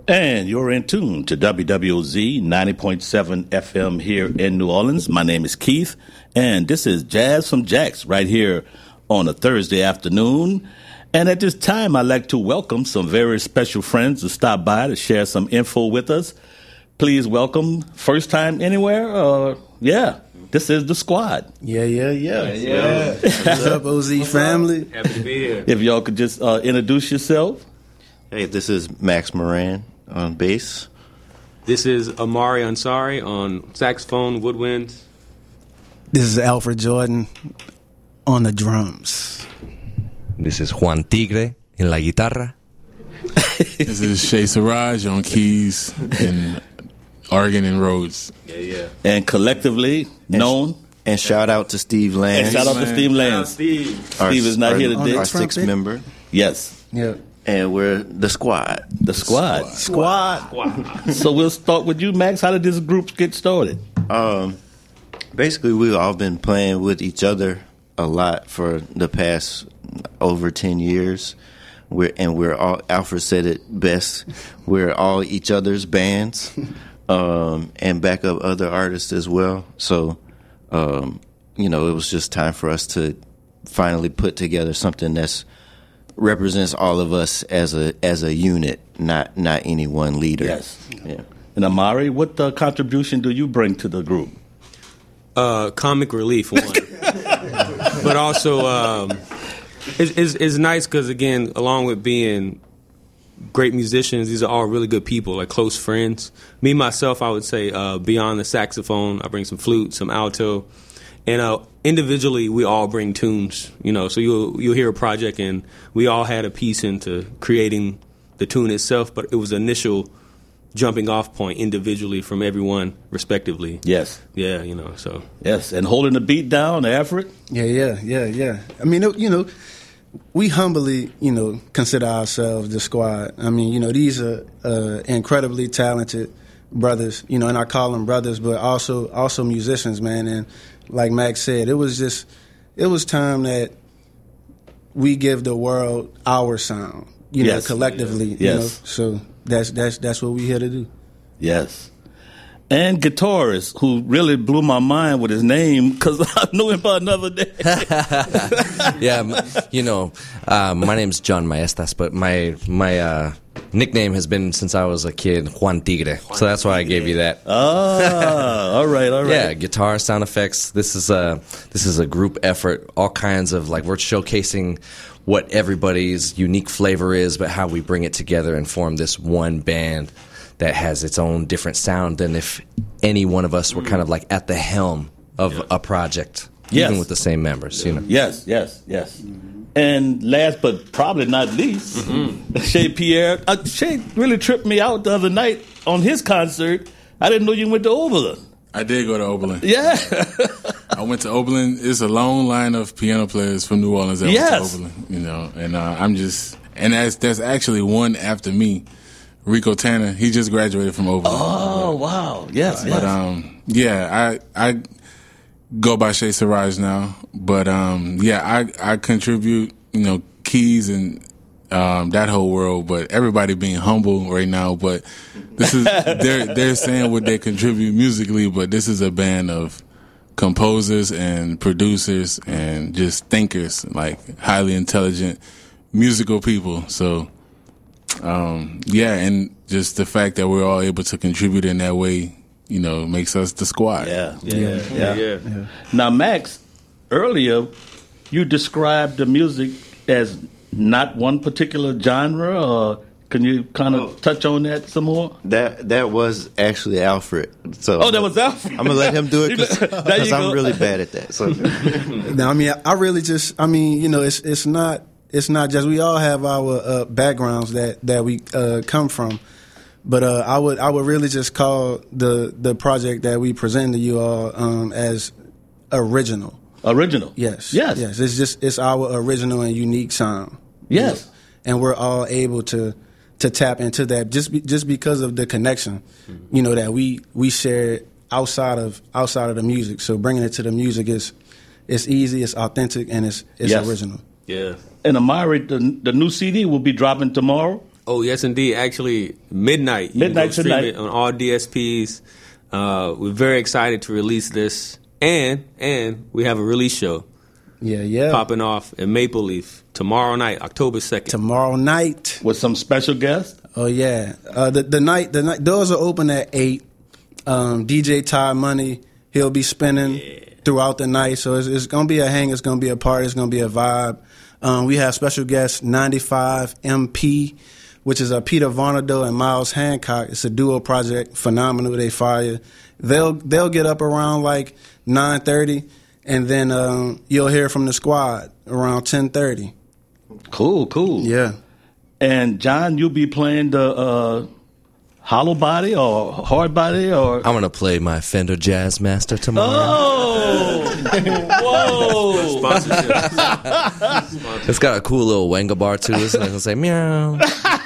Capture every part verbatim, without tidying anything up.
And you're in tune to W W O Z ninety point seven F M here in New Orleans. My name is Keith, and this is Jazz from Jax right here on a Thursday afternoon. And at this time, I'd like to welcome some very special friends to stop by to share some info with us. Please welcome, first time anywhere? Uh, yeah, this is the squad. Yeah, yeah, yeah. yeah, yeah. What's up, O Z family? Happy to be here. If y'all could just uh, introduce yourself. Hey, this is Max Moran on bass. This is Amari Ansari on saxophone, woodwind. This is Alfred Jordan on the drums. This is Juan Tigre in la guitarra. This is Shay Siraj on keys and organ and Rhodes. Yeah, yeah. And collectively and known. Sh- and shout out to Steve Lands. And shout out to Steve Lands. Steve. Our, Steve is not our, here today. Our sixth member. Yes. Yeah. And we're the squad. The squad. Squad. Squad. So we'll start with you, Max. How did this group get started? Um, basically, we've all been playing with each other a lot for the past over ten years. We're and we're all. Alfred said it best. We're all each other's bands, um, and back up other artists as well. So, um, you know, it was just time for us to finally put together something that's represents all of us as a as a unit, not not any one leader. Yes. Yeah. And Amari, what uh, contribution do you bring to the group? Uh, comic relief, one. But also, um, it's, it's, it's nice because, again, along with being great musicians, these are all really good people, like close friends. Me, myself, I would say uh, beyond the saxophone, I bring some flute, some alto. And uh, individually, we all bring tunes, you know. So you'll you'll hear a project, and we all had a piece into creating the tune itself. But it was an initial jumping off point individually from everyone, respectively. Yes. Yeah, you know. So yes, and holding the beat down, Alfred. Yeah, yeah, yeah, yeah. I mean, you know, we humbly, you know, consider ourselves the squad. I mean, you know, these are uh, incredibly talented brothers, you know, and I call them brothers, but also also musicians, man. And like Max said, it was just, it was time that we give the world our sound, you yes. know, collectively. Yes. You know? So that's that's that's what we're here to do. Yes. And guitarist, who really blew my mind with his name, because I knew him for another day. Yeah, you know, uh, my name's John Maestas, but my my uh, nickname has been since I was a kid, Juan Tigre. So that's why I gave you that. Ah, all right, all right. Yeah, guitar, sound effects. This is a this is a group effort. All kinds of, like, we're showcasing what everybody's unique flavor is, but how we bring it together and form this one band that has its own different sound than if any one of us were kind of like at the helm of yeah. a project, yes. even with the same members. You know. Yes, yes, yes. Mm-hmm. And last but probably not least, mm-hmm. Shay Pierre. Uh, Shay really tripped me out the other night on his concert. I didn't know you went to Oberlin. I did go to Oberlin. Yeah. I went to Oberlin. It's a long line of piano players from New Orleans that yes. went to Oberlin. You know, and uh, I'm just, and that's that's actually one after me. Rico Tanner, he just graduated from Oberlin. Oh, wow. Yes, But, yes. um, yeah, I I go by Shay Siraj now. But, um, yeah, I, I contribute, you know, keys and um, that whole world. But everybody being humble right now. But this is they're, they're saying what they contribute musically, but this is a band of composers and producers and just thinkers, like highly intelligent musical people. So... Um, yeah, and just the fact that we're all able to contribute in that way, you know, makes us the squad. Yeah, yeah, yeah. yeah. yeah. yeah. Now, Max, earlier you described the music as not one particular genre, or can you kind of oh. touch on that some more? That that was actually Alfred. So oh, that was Alfred. I'm gonna let him do it because I'm really bad at that. So, now, I mean, I really just, I mean, you know, it's it's not. It's not just, we all have our uh, backgrounds that that we uh, come from, but uh, I would I would really just call the the project that we present to you all um, as original. Original. Yes. Yes. Yes. It's just it's our original and unique sound. Yes. You know? And we're all able to to tap into that just be, just because of the connection, mm-hmm. you know, that we we share outside of outside of the music. So bringing it to the music is it's easy, it's authentic, and it's it's yes. original. Yeah. And Amari, the, the new C D will be dropping tomorrow. Oh, yes, indeed. Actually, midnight. You Midnight can go stream tonight. it on all D S Ps. Uh, we're very excited to release this. And and we have a release show Yeah, yeah. popping off in Maple Leaf tomorrow night, October second. Tomorrow night. With some special guests? Oh yeah. Uh, the the night the night doors are open at eight. Um, D J Ty Money, he'll be spinning throughout the night. So it's, it's gonna be a hang. It's gonna be a party. It's gonna be a vibe. Um, we have special guests ninety-five M P, which is a Peter Varnado and Miles Hancock. It's a duo project, phenomenal. They fire. They'll they'll get up around like nine thirty, and then um, you'll hear from the squad around ten thirty. Cool, cool. Yeah. And John, you'll be playing the uh, hollow body or hard body or. I'm gonna play my Fender Jazz Master tomorrow. Oh, whoa! Sponsorship. It's got a cool little Wenga bar too. It's gonna say meow.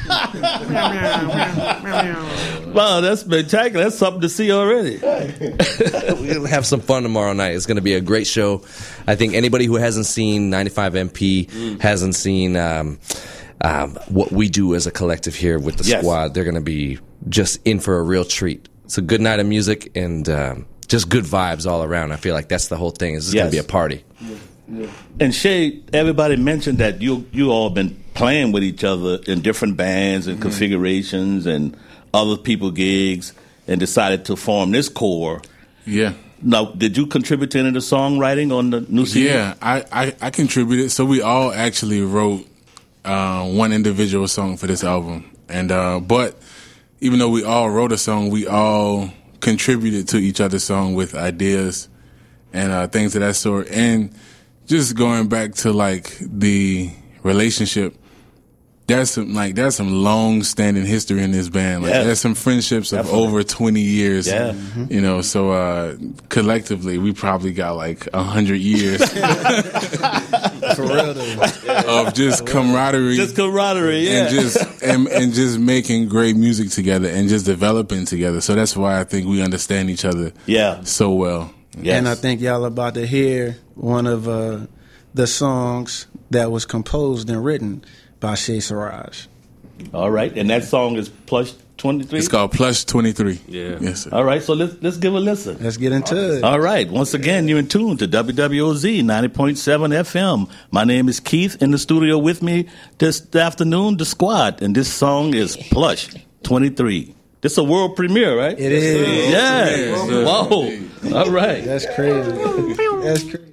Wow, that's spectacular. That's something to see already. We'll have some fun tomorrow night. It's going to be a great show. I think anybody who hasn't seen ninety-five M P, mm. hasn't seen um, um, what we do as a collective here with the yes. squad, they're going to be just in for a real treat. It's a good night of music and um, just good vibes all around. I feel like that's the whole thing. It's just yes. going to be a party. Yeah. Yeah. And Shay, everybody mentioned that you you all been playing with each other in different bands and mm. configurations and other people gigs and decided to form this core. Yeah. Now, did you contribute to any of the songwriting on the new C D? Yeah, I, I, I contributed. So we all actually wrote uh, one individual song for this album. And uh, but even though we all wrote a song, we all contributed to each other's song with ideas and uh, things of that sort. And just going back to like the relationship, there's some like there's some long standing history in this band. Like yeah. there's some friendships of Definitely. over twenty years. Yeah. Mm-hmm. You know, so uh, collectively we probably got like a hundred years For real though. of just camaraderie. Just camaraderie, yeah. And just and, and just making great music together and just developing together. So that's why I think we understand each other yeah. so well. Yes. And I think y'all about to hear one of uh, the songs that was composed and written by Shay Siraj. All right, and that song is Plush twenty-three? It's called Plush twenty-three. Yeah. Yes, sir. All right, so let's let's give a listen. Let's get into it. All right, once again, you're in tune to W W O Z ninety point seven F M. My name is Keith. In the studio with me this afternoon, the squad, and this song is Plush twenty-three. This is a world premiere, right? It is. Yeah. Whoa. All right. That's crazy. That's crazy.